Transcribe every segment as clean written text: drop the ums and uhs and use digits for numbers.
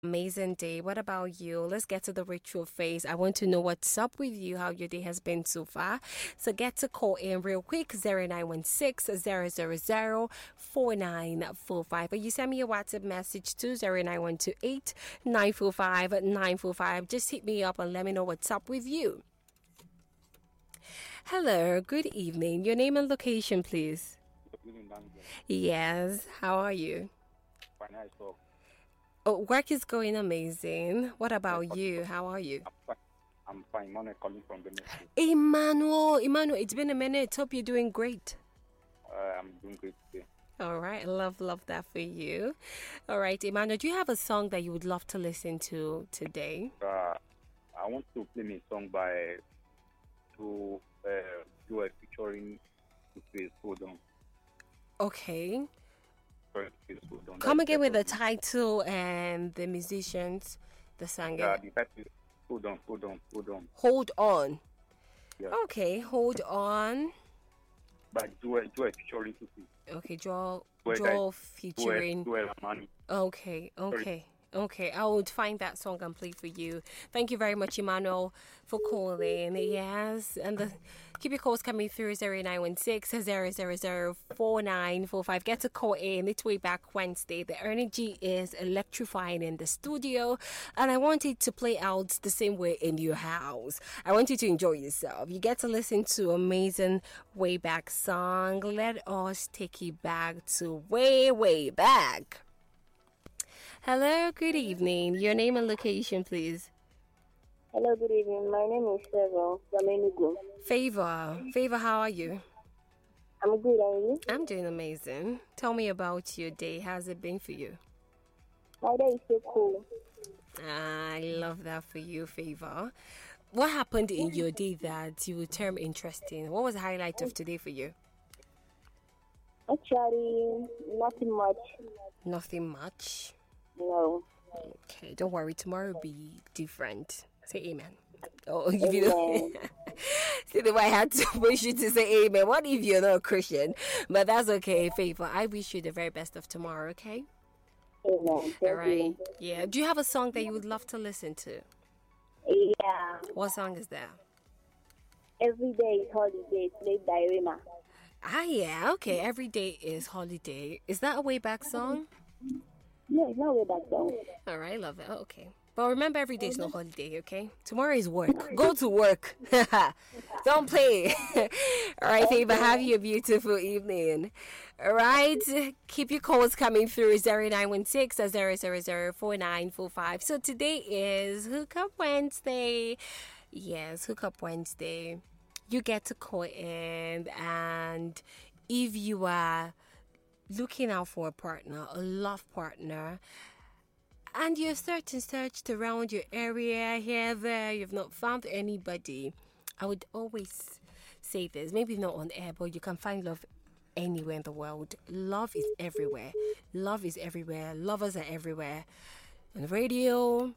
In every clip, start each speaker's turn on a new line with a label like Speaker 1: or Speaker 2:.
Speaker 1: Amazing day. What about you? Let's get to the ritual phase. I want to know what's up with you, how your day has been so far. So get to call in real quick 0916 000 4945. Or you send me a WhatsApp message to 09128 945 945. Just hit me up and let me know what's up with you. Hello, good evening. Your name and location, please. Yes, how are you? Oh, work is going amazing. What about you? How are you?
Speaker 2: I'm fine. Emmanuel calling from Benin State.
Speaker 1: Emmanuel, it's been a minute. Hope you're doing great.
Speaker 2: I'm doing great today.
Speaker 1: All right, love that for you. All right, Emmanuel, do you have a song that you would love to listen to today?
Speaker 2: I want to play me a song by two duet featuring Two-Face. Hold on.
Speaker 1: Okay.
Speaker 2: Hold on.
Speaker 1: Come again with the title and the musicians, the singer.
Speaker 2: Yeah, the title is Hold On.
Speaker 1: Hold On.
Speaker 2: Yeah.
Speaker 1: Okay, Hold On.
Speaker 2: By duet featuring Two-Face.
Speaker 1: Okay, Joel
Speaker 2: Duet
Speaker 1: featuring.
Speaker 2: Amani.
Speaker 1: Okay, I would find that song and play for you. Thank you very much, Emmanuel, for calling. Yes, and keep your calls coming through 0916 000 4945. Get to call in. It's way back Wednesday. The energy is electrifying in the studio, and I want it to play out the same way in your house. I want you to enjoy yourself. You get to listen to amazing way back song. Let us take you back to way back. Hello, good evening. Your name and location, please.
Speaker 3: Hello, good evening. My name is Favor from Enugu.
Speaker 1: Favor, how are you?
Speaker 3: I'm good, and you?
Speaker 1: I'm doing amazing. Tell me about your day. How's it been for you?
Speaker 3: My day is so cool.
Speaker 1: I love that for you, Favor. What happened in your day that you would term interesting? What was the highlight of today for you?
Speaker 3: Actually, nothing much.
Speaker 1: Nothing much?
Speaker 3: No.
Speaker 1: Okay, don't worry. Tomorrow will be different. Say amen. Oh,
Speaker 3: Amen.
Speaker 1: if you don't. See the way I had to push you to say amen. What if you're not a Christian? But that's okay, Favor. I wish you the very best of tomorrow, okay?
Speaker 3: Amen.
Speaker 1: All right. Yeah. Do you have a song that you would love to listen to?
Speaker 3: Yeah.
Speaker 1: What song is that?
Speaker 3: Every day is holiday, played by Rema.
Speaker 1: Yeah. Okay. Every day is holiday. Is that a way back song?
Speaker 3: No, it's not way back song.
Speaker 1: All right. Love it. Okay. But remember, every day is no holiday, okay? Tomorrow is work. Go to work. Don't play. All right, Favor, have you a beautiful evening. All right, keep your calls coming through 0916 000 4945. So today is Hookup Wednesday. Yes, Hookup Wednesday. You get to call in, and if you are looking out for a partner, a love partner, and you're searched around your area, here, there, you've not found anybody, I would always say this, maybe not on air, but you can find love anywhere in the world. Love is everywhere. Love is everywhere. Lovers are everywhere. On the radio,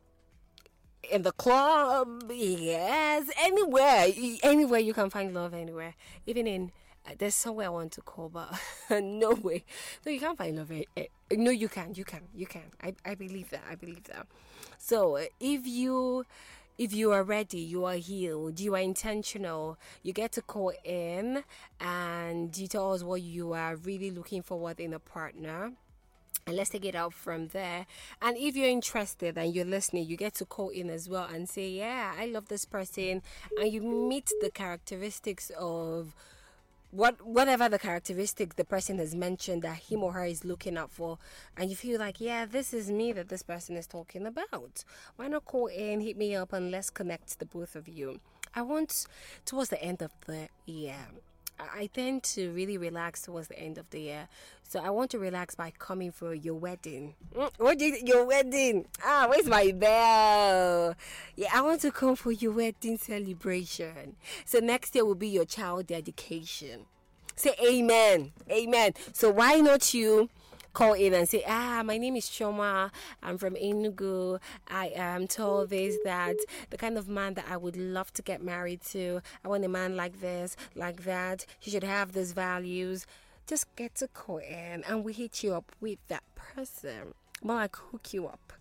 Speaker 1: in the club, yes, anywhere you can find love, anywhere. Even in there's somewhere I want to call, but no way. No, you can't find love. No, you can. I believe that. So if you are ready, you are healed, you are intentional, you get to call in and you tell us what you are really looking for in a partner. And let's take it out from there. And if you're interested and you're listening, you get to call in as well and say, yeah, I love this person. And you meet the characteristics of whatever the characteristic the person has mentioned that him or her is looking out for, and you feel like, yeah, this is me that this person is talking about. Why not call in, hit me up, and let's connect the both of you. I want, towards the end of the year, I tend to really relax towards the end of the year. So I want to relax by coming for your wedding. Your wedding? Where's my bell? Yeah, I want to come for your wedding celebration. So next year will be your child dedication. Say amen. Amen. So why not you call in and say, my name is Shoma, I'm from Enugu, I am told this, that the kind of man that I would love to get married to, I want a man like this, like that, he should have these values. Just get to call in and we hit you up with that person. More like hook you up.